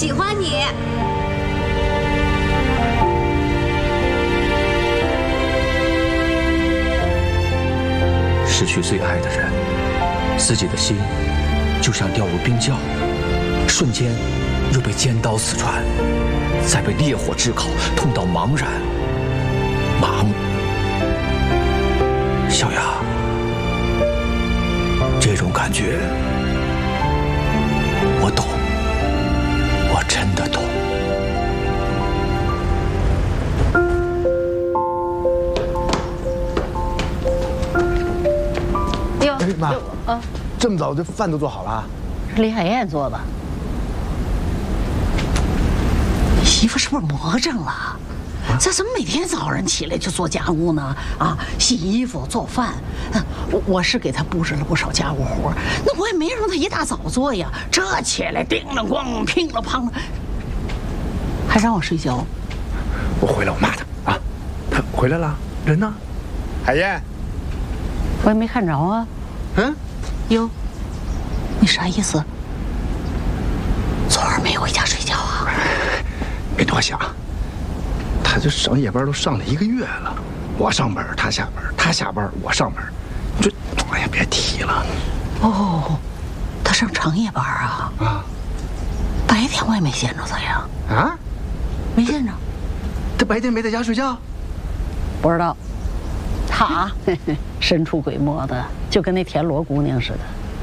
喜欢你。 失去最爱的人，自己的心就像掉入冰窖，瞬间又被尖刀刺穿，再被烈火炙烤，痛到茫然、麻木。小雅，这种感觉我懂，我真的懂。 哎妈，这么早这饭都做好了？ 李海燕做的。媳妇是不是魔怔了？这怎么每天早上起来就做家务呢？啊，洗衣服、做饭，我是给她布置了不少家务活，那我也没让她一大早做呀。这起来叮了咣、乒了乓的，还让我睡觉。 我回来我骂他啊，他回来了，人呢？海燕， 我也没看着啊。 嗯， 哟，你啥意思？昨儿没回家睡觉啊？ 别多想，他这上夜班都上了1个月了，我上班他下班，他下班我上班，这哎呀别提了。 哦，他上长夜班啊？ 啊， 白天我也没见着他呀。 啊？ 没见着。 他白天没在家睡觉？ 不知道。他神出鬼没的，就跟那田螺姑娘似的。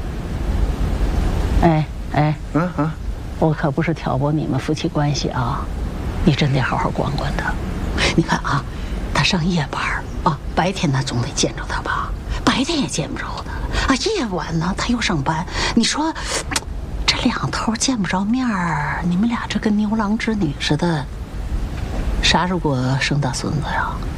哎，我可不是挑拨你们夫妻关系啊，你真得好好管管他。你看啊，他上夜班啊，白天呢总得见着他吧，白天也见不着他啊，夜晚呢他又上班，你说这两头见不着面儿，你们俩这跟牛郎织女似的，啥时候给我生大孙子呀？